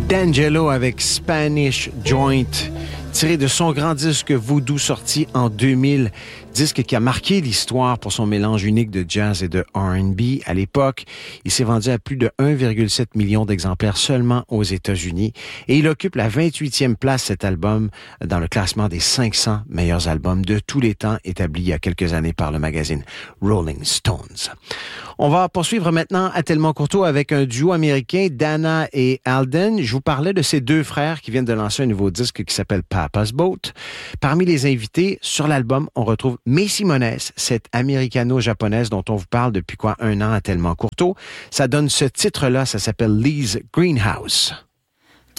D'Angelo avec Spanish Joint, tiré de son grand disque Voodoo sorti en 2000. Disque qui a marqué l'histoire pour son mélange unique de jazz et de R&B. À l'époque, il s'est vendu à plus de 1,7 million d'exemplaires seulement aux États-Unis et il occupe la 28e place, cet album, dans le classement des 500 meilleurs albums de tous les temps établi il y a quelques années par le magazine Rolling Stones. On va poursuivre maintenant à Tellement Courteau avec un duo américain, Dana et Alden. Je vous parlais de ces deux frères qui viennent de lancer un nouveau disque qui s'appelle Papa's Boat. Parmi les invités sur l'album, on retrouve Macy Monez, cette américano-japonaise dont on vous parle depuis un an à Tellement Courteau. Ça donne ce titre-là, ça s'appelle Lee's Greenhouse.